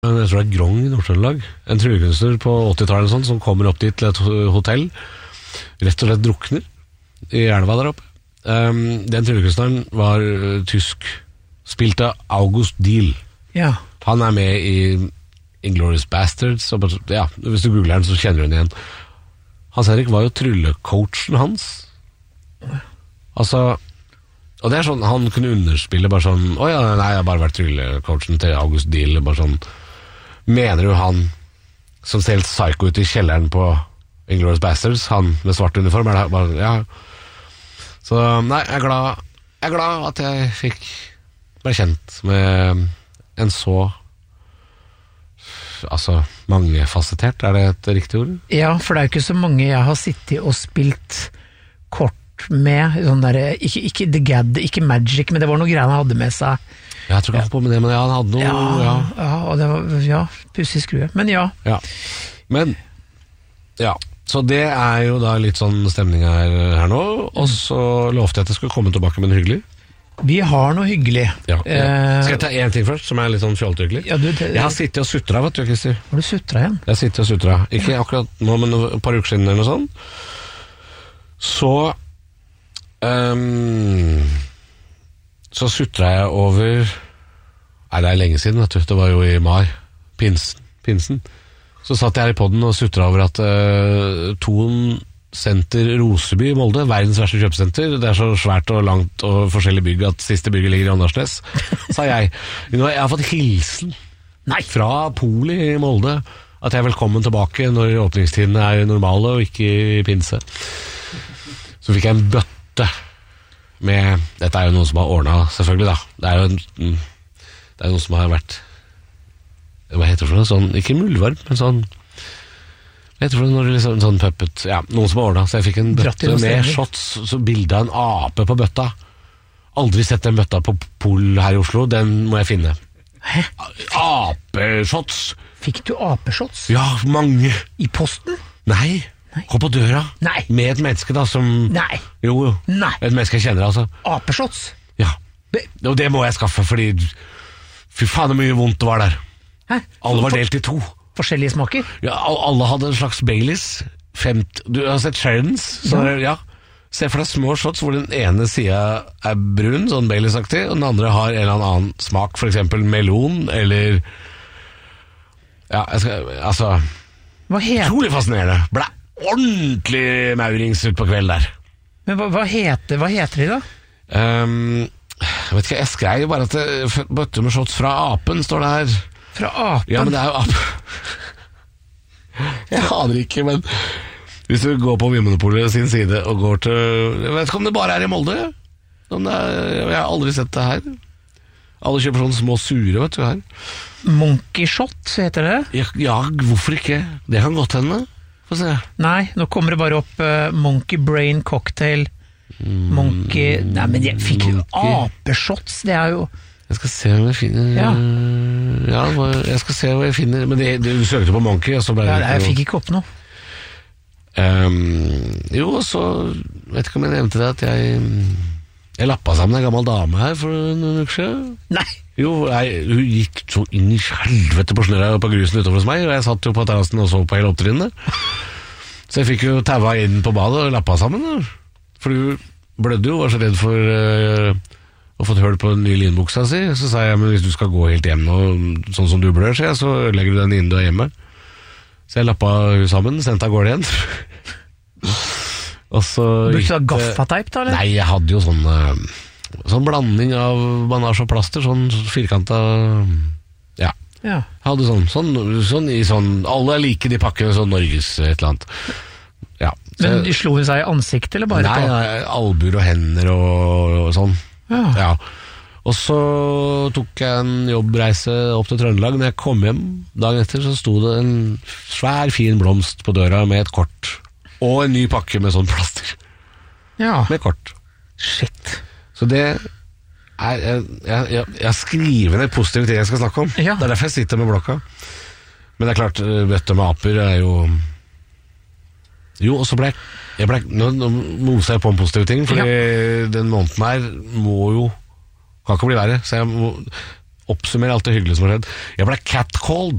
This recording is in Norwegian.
Jeg tror det er Grong i Nord-Trøndelag. En tryllekunstner på 80-tallet eller sånn, som kommer opp dit til et hotell, rett og slett drukner i elva der oppe. Den tryllekunstneren var tysk, spilte August Diehl. Ja. Han er med i Inglourious Bastards, og ja, hvis du googler den så kjenner du den igjen. Hans Henrik var jo tryllecoachen hans. Altså, og det er sånn, han kunne underspille bare sånn, nei, jeg har bare vært tryllecoachen til August Diehl, bare sånn, mener du han som ser helt psycho ut i kjelleren på Inglourious Bastards, han med svart uniform, er det bare, ja. Så nei, jeg er glad at jeg ble kjent med en så mangefasettert, er det et riktig ord? Ja, for det er jo ikke så mange jeg har sittet og spilt kort med, sånn der, ikke The Gad, ikke Magic, men det var noe greier han hadde med seg. Jeg tror ikke han hadde på med det, men ja, han hadde noe, ja, og det var, pussig skrue, men ja. Men, så det er jo da litt sånn stemning her nå, og så lovte jeg at jeg skulle komme tilbake med en hyggelig. Vi har noe hyggelig. Ja. Skal jeg ta en ting først, som er litt sånn fjollthyggelig? Ja, jeg har sittet og sutret, vet du, Christer. Har du sutret igjen? Jeg har sittet og sutret. Ikke akkurat nå, men et par uker siden eller noe sånt. Så sutret jeg over... Nei, det er lenge siden, vet du. Det var jo i mai. Pinsen. Så satt jeg her i podden og sutret over at Thon Senter Roseby i Molde, verdens verste kjøpesenter, det er så svært og langt og forskjellige bygg at siste bygget ligger i Åndalsnes, sa jeg. Jeg har fått hilsen fra Poli i Molde at jeg er velkommen tilbake når åpningstidene er normale og ikke i pinse. Så fikk jeg en bøtte med, dette er jo noe som har ordnet selvfølgelig da, det er jo noe som har vært, hva heter det for noe, sånn, ikke muldvarp, men sånn, jeg tror det er liksom sånn puppet, noen som har ordnet, så jeg fikk en bøtte med shots, så bildet av en ape på bøtta. Aldri sett den bøtta på Pol her i Oslo, den må jeg finne. Hæ? Apeshots! Fikk du apeshots? Ja, mange. I posten? Nei. Kom på døra. Nei. Med et menneske da, som... Nei. Jo. Nei. Et menneske jeg kjenner, altså. Apeshots? Ja. Og det må jeg skaffe, fordi... Fy faen, det mye vondt det var der. Hæ? Alle var delt i 2. Forskjellige smaker? Ja, alle hadde en slags Baileys. Du har sett Sheridans? Ja. Se for deg små shots hvor den ene siden er brun, sånn Baileys-aktig, og den andre har en eller annen smak, for eksempel melon, eller... Ja, Hva heter... Utrolig fascinerende. Ble ordentlig maurings ut på kveld der. Men hva heter de da? Jeg vet ikke, jeg skrev bare at det bøtte med shots fra apen, står det her. Fra apen? Ja, men det er jo apen. Jeg aner ikke, men hvis du går på Vinmonopolet sin side og går til, jeg vet ikke om det bare er i Molde, jeg har aldri sett det her. Alle kjøper sånne små sure, vet du, her. Monkey shot, heter det? Ja, hvorfor ikke? Det kan godt hende. Få se. Nei, nå kommer det bare opp Monkey Brain Cocktail. Monkey... Nei, men jeg fikk jo apeshots, det er jo... Jeg skal se om jeg finner jeg skal se om jeg finner, men du søkte på Monkey, og så ble det jeg fikk ikke opp noe. Jo, så vet ikke om jeg nevnte det at jeg lappet sammen en gammel dame her for noen uker siden. Nei. Jo, hun gikk så inn i helvete på snøra på grusen utenfor hos meg, og jeg satt jo på terrassen og så på hele opptrinnet. Så jeg fikk jo taua inn på badet og lappet sammen, for hun blødde jo, var så redd for og fått hørt på den nye linbuksa si. Så sa jeg, men hvis du skal gå helt hjem nå, sånn som du blør, så legger du den inn du er hjemme. Så jeg lappa hun sammen, sendte av gårde igjen. Og så brukte du gaffateip da, eller? Nei, jeg hadde jo sånn blanding av banasje og plaster, sånn firkanta, ja. Jeg hadde sånn i sånn, alle er like de pakkene, sånn Norges et eller annet. Ja. Men slo hun seg i ansiktet, eller bare på? Nei, albuer og hender og sånn. Ja. Og så tok jeg en jobbreise opp til Trøndelag. Når jeg kom hjem dagen etter, så sto det en svær, fin blomst på døra med et kort. Og en ny pakke med sånn plaster. Ja. Med kort. Shit. Så det er jeg skriver ned positive ting jeg skal snakke om. Ja. Det er derfor jeg sitter med blokka. Men det er klart, bøtte med aper er jo... Jo, og så nå moser jeg på en positiv ting, fordi den måneden her kan ikke bli verre, så jeg må oppsummere alt det hyggelige som har skjedd. Jeg ble catcalled